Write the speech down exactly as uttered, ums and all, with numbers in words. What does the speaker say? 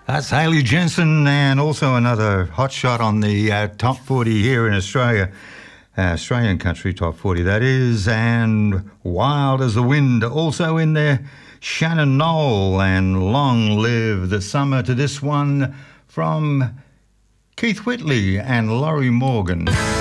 That's Hayley Jensen, and also another hot shot on the uh, top forty here in Australia. Uh, Australian country top forty, that is. And Wild as the Wind, also in there. Shannon Noll, and Long Live the Summer, to this one from Keith Whitley and Laurie Morgan.